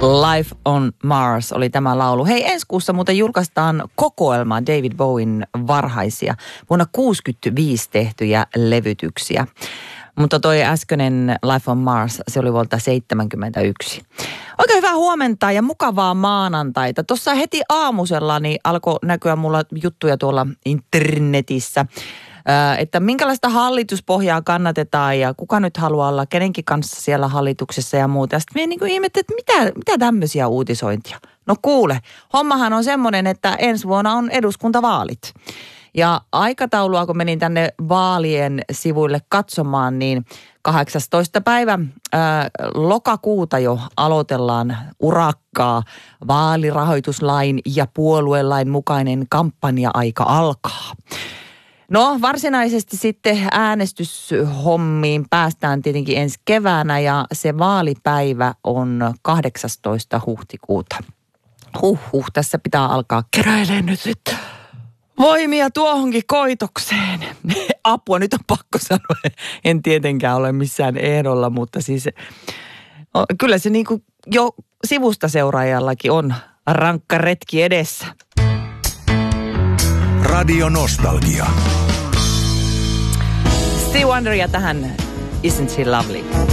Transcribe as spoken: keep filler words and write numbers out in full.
Life on Mars oli tämä laulu. Hei, ensi kuussa muuten julkaistaan kokoelma David Bowen varhaisia vuonna kuusikymmentäviisi tehtyjä levytyksiä. Mutta toi äskeinen Life on Mars, se oli vuolta seitsemänkymmentäyksi. Oikein hyvää huomenta ja mukavaa maanantaita. Tuossa heti aamusella niin alkoi näkyä mulla juttuja tuolla internetissä, että minkälaista hallituspohjaa kannatetaan ja kuka nyt haluaa olla kenenkin kanssa siellä hallituksessa ja muuta. Sitten minä niin ihmettelin, että mitä, mitä tämmöisiä uutisointia. No kuule, hommahan on semmoinen, että ensi vuonna on eduskuntavaalit. Ja aikataulua, kun menin tänne vaalien sivuille katsomaan, niin kahdeksastoista päivä ää, lokakuuta jo aloitellaan urakkaa. Vaalirahoituslain ja puoluelain mukainen kampanja-aika alkaa. No varsinaisesti sitten äänestyshommiin päästään tietenkin ensi keväänä ja se vaalipäivä on kahdeksastoista huhtikuuta. Huh, huh, tässä pitää alkaa keräilemään nyt sitten voimia tuohonkin koitokseen. Apua, nyt on pakko sanoa. En tietenkään ole missään ehdolla, mutta siis kyllä se niin kuin jo sivusta seuraajallakin on rankka retki edessä. Radio Nostalgia. Stevie Wonderia tähän Isn't She Lovely?